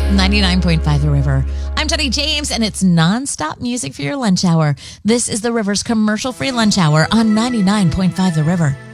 99.5 The River. I'm Teddy James, and it's nonstop music for your lunch hour. This is The River's commercial-free lunch hour on 99.5 The River.